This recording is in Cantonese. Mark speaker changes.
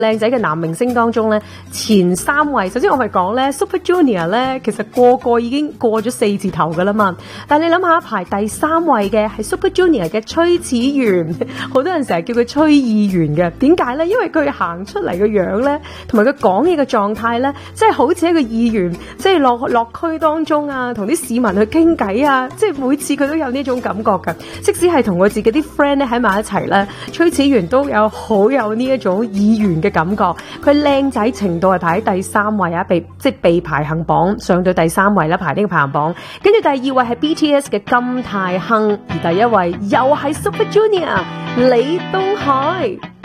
Speaker 1: 靚仔嘅男明星當中咧，前3位，首先我咪講咧 Super Junior 咧，其實個個已經過咗4字頭噶啦嘛。但係你諗下，排第3位嘅係 Super Junior 嘅崔始源，好多人成日叫佢崔議員嘅。點解咧？因為佢行出嚟嘅樣咧，同埋佢講嘢嘅狀態咧，即係好似一個議員，即係落區當中啊，同啲市民去傾偈啊，即係每次佢都有呢種感覺㗎。即使係同佢自己啲 friend 咧喺埋一齊咧，崔始源都好有呢一種議員嘅感覺。佢靚仔程度係排喺第3位啊，被排行榜上到第3位啦，排呢個排行榜。跟住第2位係 BTS 嘅金泰亨，而第1位又係 Super Junior 李東海。